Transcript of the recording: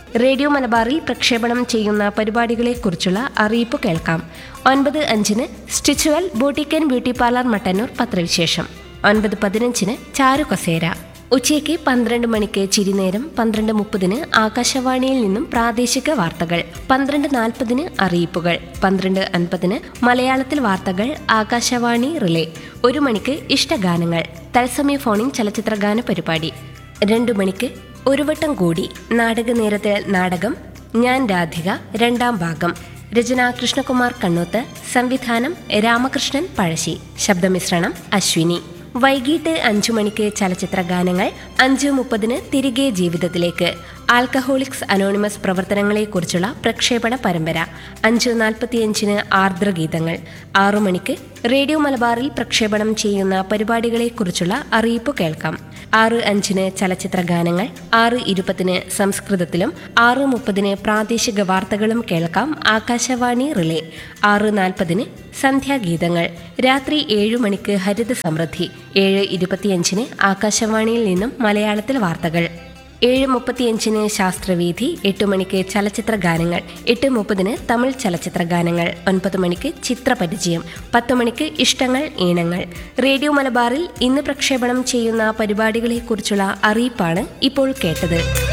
Radio മലബാറിൽ പ്രക്ഷേപണം ചെയ്യുന്ന പരിപാടികളെക്കുറിച്ചുള്ള അറിയിപ്പ് കേൾക്കാം. 9:05 സ്റ്റിച്ചുവൽ boutique and beauty parlour Mattannur പത്രവിശേഷം. 9:15 ചാരു കസേര. ഉച്ചയ്ക്ക് 12 മണിക്ക് ചിരിനേരം. 12:30 ആകാശവാണിയിൽ നിന്നും പ്രാദേശിക വാർത്തകൾ. 12:40 അറിയിപ്പുകൾ. 12:50 മലയാളത്തിൽ വാർത്തകൾ ആകാശവാണി റിലേ. 1 മണിക്ക് ഇഷ്ടഗാനങ്ങൾ തത്സമയ ഫോണിൻ ചലച്ചിത്രഗാന പരിപാടി. 2 മണിക്ക് ഒരു വട്ടം കൂടി നാടകനേരത്തിൽ നാടകം ഞാൻ രാധിക 2ാം ഭാഗം. രചന കൃഷ്ണകുമാർ കണ്ണൂത്ത്. സംവിധാനം രാമകൃഷ്ണൻ പഴശ്ശി. ശബ്ദമിശ്രണം അശ്വിനി. വൈകിട്ട് 5 മണിക്ക് ചലച്ചിത്ര ഗാനങ്ങൾ. 5:30 തിരികെ ജീവിതത്തിലേക്ക് ആൽക്കഹോളിക്സ് അനോണിമസ് പ്രവർത്തനങ്ങളെക്കുറിച്ചുള്ള പ്രക്ഷേപണ പരമ്പര. 5:45 ആർദ്രഗീതങ്ങൾ. 6 മണിക്ക് റേഡിയോ മലബാറിൽ പ്രക്ഷേപണം ചെയ്യുന്ന പരിപാടികളെക്കുറിച്ചുള്ള അറിയിപ്പ് കേൾക്കാം. 6:05 ചലച്ചിത്ര ഗാനങ്ങൾ. 6:20 സംസ്കൃതത്തിലും 6:30 പ്രാദേശിക വാർത്തകളും കേൾക്കാം ആകാശവാണി റിലേ. 6:40 സന്ധ്യാഗീതങ്ങൾ. രാത്രി 7 മണിക്ക് ഹരിത സമൃദ്ധി. 7:25 ആകാശവാണിയിൽ നിന്നും മലയാളത്തിൽ വാർത്തകൾ. 7:35 ശാസ്ത്രവീഥി. 8 മണിക്ക് ചലച്ചിത്ര ഗാനങ്ങൾ. 8:30 തമിഴ് ചലച്ചിത്ര ഗാനങ്ങൾ. 9 മണിക്ക് ചിത്രപരിചയം. 10 മണിക്ക് ഇഷ്ടങ്ങൾ ഈണങ്ങൾ. റേഡിയോ മലബാറിൽ ഇന്ന് പ്രക്ഷേപണം ചെയ്യുന്ന പരിപാടികളെക്കുറിച്ചുള്ള അറിയിപ്പാണ് ഇപ്പോൾ കേട്ടത്.